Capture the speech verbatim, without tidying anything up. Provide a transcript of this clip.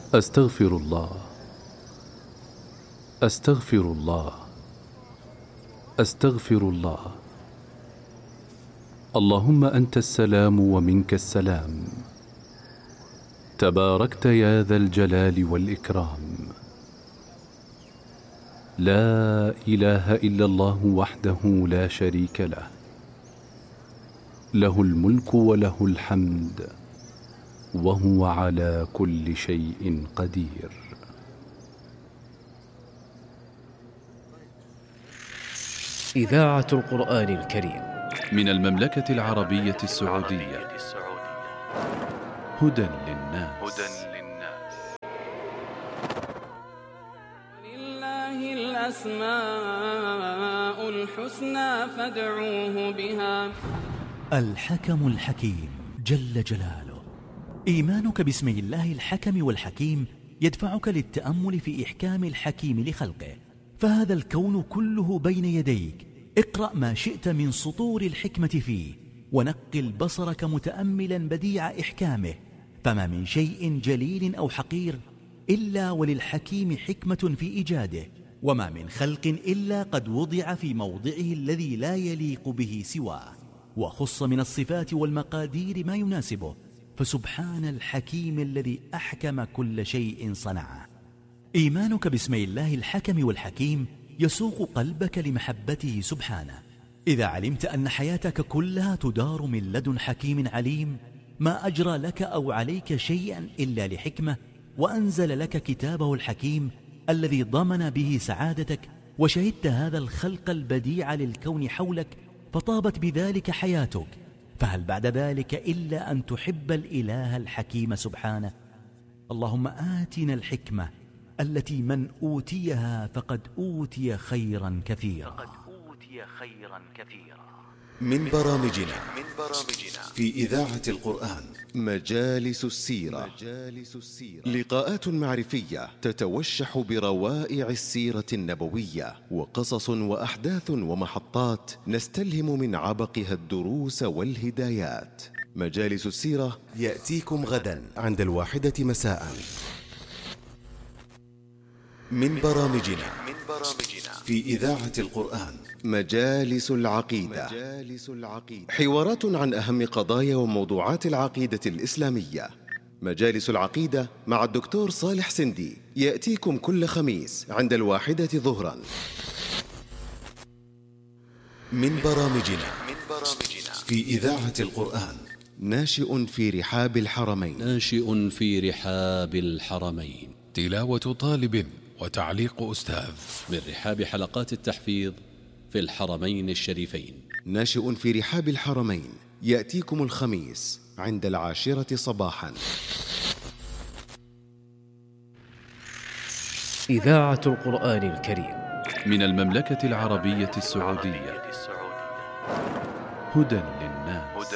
أستغفر الله، أستغفر الله، أستغفر الله. اللهم أنت السلام ومنك السلام، تباركت يا ذا الجلال والإكرام. لا إله إلا الله وحده لا شريك له، له الملك وله الحمد وهو على كل شيء قدير. إذاعة القرآن الكريم من المملكة العربية السعودية. هدى للناس. لله الأسماء الحسنى فادعوه بها. الحكم الحكيم جل جلاله. إيمانك باسم الله الحكم والحكيم يدفعك للتأمل في إحكام الحكيم لخلقه، فهذا الكون كله بين يديك. اقرأ ما شئت من سطور الحكمة فيه، ونقل بصرك متأملا بديع إحكامه، فما من شيء جليل أو حقير إلا وللحكيم حكمة في إيجاده، وما من خلق إلا قد وضع في موضعه الذي لا يليق به سواه، وخص من الصفات والمقادير ما يناسبه، فسبحان الحكيم الذي أحكم كل شيء صنعه. إيمانك باسم الله الحكم والحكيم يسوق قلبك لمحبته سبحانه. إذا علمت أن حياتك كلها تدار من لدن حكيم عليم، ما أجرى لك أو عليك شيئا إلا لحكمة، وأنزل لك كتابه الحكيم الذي ضمن به سعادتك، وشهدت هذا الخلق البديع للكون حولك فطابت بذلك حياتك، فهل بعد ذلك إلا أن تحب الإله الحكيم سبحانه؟ اللهم آتنا الحكمة التي من أوتيها فقد أوتي خيرا كثيرا. فقد أوتي خيرا كثيرا. من برامجنا في إذاعة القرآن مجالس السيرة. لقاءات معرفية تتوشح بروائع السيرة النبوية، وقصص وأحداث ومحطات نستلهم من عبقها الدروس والهدايات. مجالس السيرة يأتيكم غدا عند الواحدة مساء. من برامجنا في إذاعة القرآن مجالس العقيدة. حوارات عن أهم قضايا وموضوعات العقيدة الإسلامية. مجالس العقيدة مع الدكتور صالح سندي يأتيكم كل خميس عند الواحدة ظهرا. من برامجنا في إذاعة القرآن ناشئ في رحاب الحرمين. ناشئ في رحاب الحرمين. تلاوة طالب وتعليق أستاذ من رحاب حلقات التحفيظ في الحرمين الشريفين. ناشئ في رحاب الحرمين يأتيكم الخميس عند العاشرة صباحا. إذاعة القرآن الكريم من المملكة العربية السعودية. هدى للناس.